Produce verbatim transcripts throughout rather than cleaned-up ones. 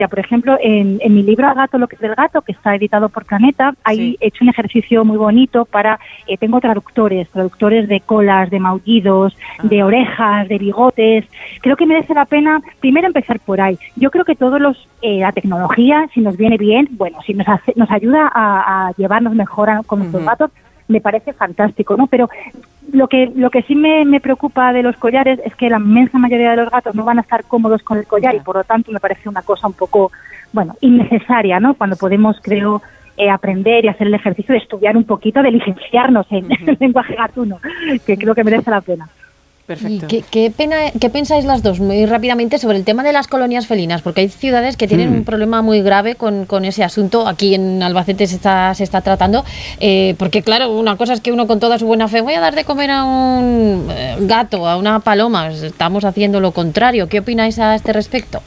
Ya, por ejemplo, en, en mi libro A Gato lo que es del gato, que está editado por Planeta, ahí sí. he hecho un ejercicio muy bonito para, eh, tengo traductores, traductores de colas, de maullidos, ah. de orejas, de bigotes. Creo que merece la pena primero empezar por ahí. Yo creo que todos los, eh, la tecnología, si nos viene bien, bueno, si nos hace, nos ayuda a, a llevarnos mejor a, con nuestros uh-huh. gatos, me parece fantástico, ¿no? Pero lo que lo que sí me, me preocupa de los collares es que la inmensa mayoría de los gatos no van a estar cómodos con el collar, yeah. y por lo tanto me parece una cosa un poco, bueno, innecesaria, ¿no? Cuando podemos, creo, eh, aprender y hacer el ejercicio de estudiar un poquito, de licenciarnos en, uh-huh. en lenguaje gatuno, que creo que merece la pena. Perfecto. ¿Y qué, qué, pena, qué pensáis las dos muy rápidamente sobre el tema de las colonias felinas? Porque hay ciudades que tienen mm. un problema muy grave con, con ese asunto. Aquí en Albacete se está, se está tratando. Eh, porque claro, una cosa es que uno con toda su buena fe, voy a dar de comer a un eh, gato, a una paloma. Estamos haciendo lo contrario. ¿Qué opináis a este respecto?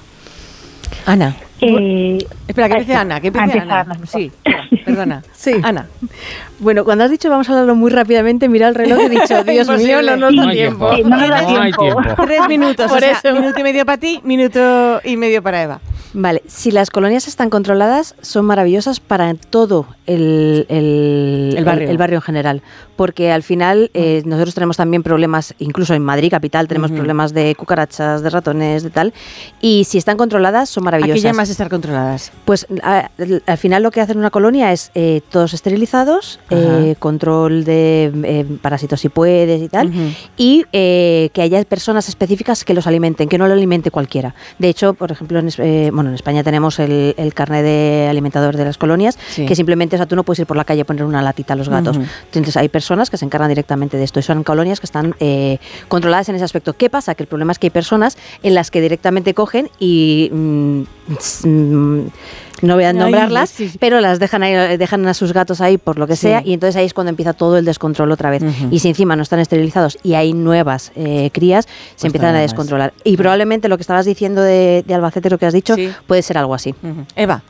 Ana. Eh, Espera, ¿qué dice Ana? ¿Qué dice Ana? Ana? Sí, perdona. Sí. Ana. Bueno, cuando has dicho vamos a hablarlo muy rápidamente, mira el reloj y he dicho, Dios mío, no nos sí, da no tiempo. tiempo. Sí, no nos da no tiempo. hay tiempo. Tres minutos, Por o sea, eso. minuto y medio para ti, minuto y medio para Eva. Vale, si las colonias están controladas, son maravillosas para todo el, el, el, barrio. el, el barrio en general, porque al final eh, nosotros tenemos también problemas, incluso en Madrid capital tenemos uh-huh. problemas de cucarachas, de ratones, de tal, y si están controladas son maravillosas. ¿A qué llamas estar controladas? Pues a, al final lo que hacen una colonia es eh, todos esterilizados, eh, control de eh, parásitos si puedes y tal, uh-huh. y eh, que haya personas específicas que los alimenten, que no lo alimente cualquiera. De hecho, por ejemplo, en, eh, bueno, en España tenemos el, el carnet de alimentador de las colonias, sí. que simplemente, o sea, tú no puedes ir por la calle a poner una latita a los gatos. Uh-huh. Entonces hay personas que se encargan directamente de esto y son colonias que están eh, controladas en ese aspecto. ¿Qué pasa? Que el problema es que hay personas en las que directamente cogen y mm, mm, no voy a nombrarlas, sí, sí. pero las dejan ahí, dejan a sus gatos ahí por lo que sea, sí. y entonces ahí es cuando empieza todo el descontrol otra vez. Uh-huh. Y si encima no están esterilizados y hay nuevas eh, crías, se pues empiezan a descontrolar. Más. Y probablemente lo que estabas diciendo de, de Albacete, lo que has dicho, sí. puede ser algo así. Uh-huh. Eva,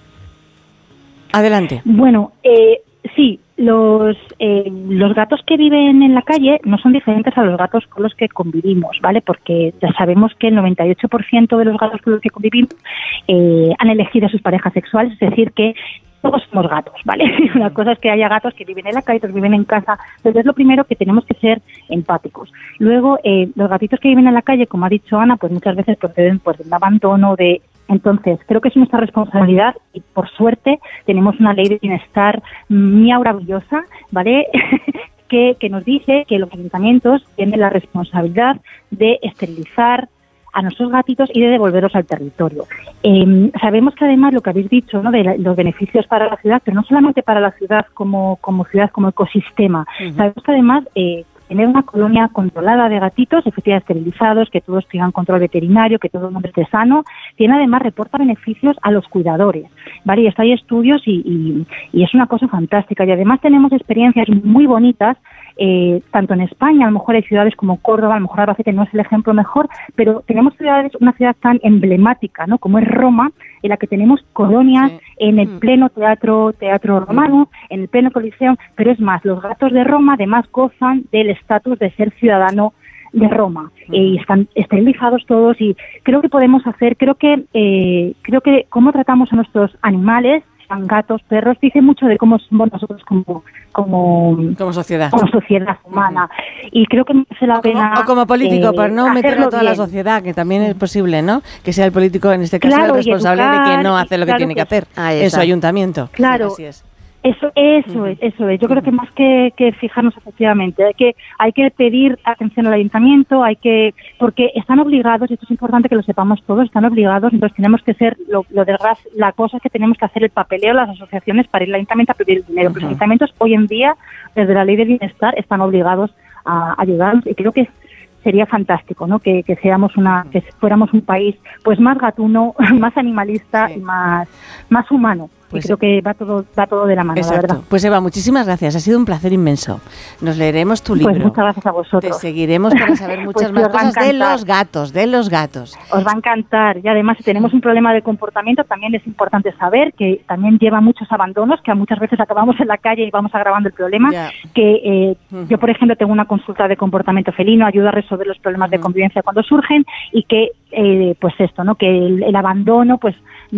adelante. Bueno, eh, sí, los eh, los gatos que viven en la calle no son diferentes a los gatos con los que convivimos, ¿vale? Porque ya sabemos que el noventa y ocho por ciento de los gatos con los que convivimos eh, han elegido a sus parejas sexuales, es decir, que todos somos gatos, ¿vale? Una cosa es que haya gatos que viven en la calle, otros viven en casa, entonces es lo primero que tenemos que ser empáticos. Luego, eh, los gatitos que viven en la calle, como ha dicho Ana, pues muchas veces proceden pues, de un abandono, de... Entonces, creo que es nuestra responsabilidad y, por suerte, tenemos una ley de bienestar muy maravillosa, ¿vale? que, que nos dice que los ayuntamientos tienen la responsabilidad de esterilizar a nuestros gatitos y de devolverlos al territorio. Eh, sabemos que además lo que habéis dicho, ¿no?, de la, los beneficios para la ciudad, pero no solamente para la ciudad como, como ciudad, como ecosistema. Uh-huh. Sabemos que además eh, tener una colonia controlada de gatitos, efectivamente esterilizados, que todos tengan control veterinario, que todo el mundo esté sano, tiene además, reporta beneficios a los cuidadores, ¿vale? Y esto hay estudios y, y, y es una cosa fantástica. Y además tenemos experiencias muy bonitas, eh, tanto en España, a lo mejor hay ciudades como Córdoba, a lo mejor Albacete no es el ejemplo mejor, pero tenemos ciudades, una ciudad tan emblemática, ¿no?, como es Roma, en la que tenemos colonias sí. en el pleno teatro teatro romano, en el pleno coliseo, pero es más, los gatos de Roma además gozan del estatus de ser ciudadano de Roma, uh-huh. eh, y están esterilizados todos, y creo que podemos hacer, creo que eh, creo que cómo tratamos a nuestros animales, sean gatos, perros, dice mucho de cómo somos nosotros como como, como sociedad como sociedad humana, uh-huh. y creo que merece la o como, pena o como político, eh, para no meter a toda bien. La sociedad, que también es posible, ¿no? Que sea el político en este caso claro, el responsable educar, de que no hace lo que claro tiene que, que hacer Ahí en está. Su ayuntamiento. Claro. Sí, así es. Eso, eso uh-huh. es, eso es. Yo uh-huh. creo que más que, que fijarnos efectivamente, hay que, hay que pedir atención al ayuntamiento, hay que, porque están obligados, y esto es importante que lo sepamos todos, están obligados, entonces tenemos que ser, lo, lo de la cosa es que tenemos que hacer el papeleo, las asociaciones para ir al ayuntamiento a pedir el dinero. Uh-huh. Pero los ayuntamientos hoy en día, desde la ley de bienestar, están obligados a ayudarnos, y creo que sería fantástico, ¿no?, que, que seamos una, que fuéramos un país pues más gatuno, más animalista, sí. y más, más humano. Pues y creo que va todo va todo de la mano, exacto. la verdad. Pues Eva, muchísimas gracias. Ha sido un placer inmenso. Nos leeremos tu libro. Pues muchas gracias a vosotros. Te seguiremos para saber muchas pues más cosas de los gatos, de los gatos. Os va a encantar. Y además, si tenemos un problema de comportamiento, también es importante saber que también lleva muchos abandonos, que muchas veces acabamos en la calle y vamos agravando el problema. Yeah. Que eh, uh-huh. yo, por ejemplo, tengo una consulta de comportamiento felino, ayuda a resolver los problemas uh-huh. de convivencia cuando surgen, y que, eh, pues esto, ¿no?, que el, el abandono, pues